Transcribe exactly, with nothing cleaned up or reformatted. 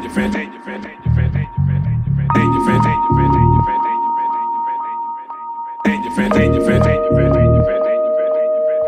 your friend, tell your friend, tell your friend, tell your friend, tell your friend, tell your friend, tell your friend, tell your friend, tell your friend, tell your friend, tell your friend, tell your friend, tell your friend, tell your friend, tell your friend, tell your friend, tell your friend,